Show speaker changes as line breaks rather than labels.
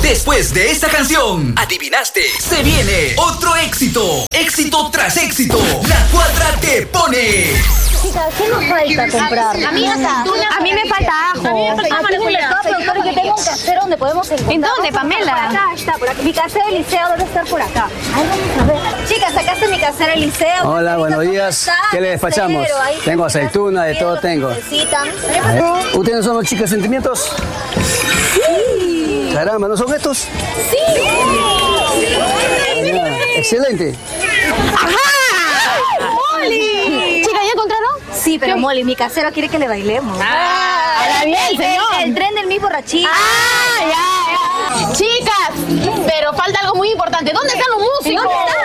Después de esta canción, adivinaste, se viene otro éxito. Éxito tras éxito. La Cuadra te pone.
Chicas, ¿qué nos falta comprar?
Amiga,
A mí me falta ajo.
Aquí en el mercado productor que tengo un casero donde podemos encontrar.
¿En dónde, Pamela?
Por acá, está por acá. Mi casero Eliseo debe estar por acá. Ay, vamos a ver. Chicas, acá está mi casero Eliseo.
Hola, buenos días. ¿Qué le despachamos? Tengo aceituna, de todo tengo. ¿Ustedes son los chicos sentimientos? Sí. Caramba, ¿no son estos?
Sí.
Excelente.
¡Ajá! ¡Molly! Chica, ¿ya encontraron?
Sí, pero Molly, mi casero quiere que le bailemos.
¡Ahora bien, señor!
El tren del mi borrachito.
¡Ah, ya! Chicas, pero falta algo muy importante. ¿Dónde están los músicos?
¿Dónde están?